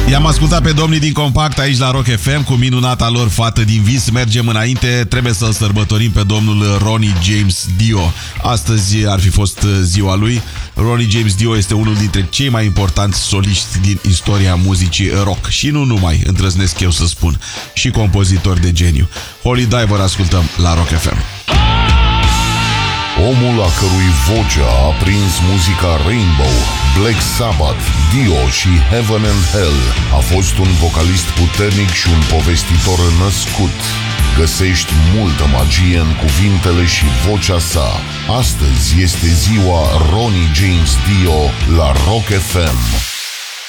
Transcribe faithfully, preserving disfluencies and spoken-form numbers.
I-am ascultat pe domnii din Compact aici la Rock F M cu minunata lor Fată din vis. Mergem înainte, trebuie să-l sărbătorim pe domnul Ronnie James Dio. Astăzi ar fi fost ziua lui. Ronnie James Dio este unul dintre cei mai importanți soliști din istoria muzicii rock. Și nu numai, îndrăznesc eu să spun, și compozitor de geniu. Holy Diver ascultăm la Rock F M. Omul a cărui voce a aprins muzica Rainbow, Black Sabbath, Dio și Heaven and Hell, a fost un vocalist puternic și un povestitor născut. Găsești multă magie în cuvintele și vocea sa. Astăzi este ziua Ronnie James Dio la Rock F M.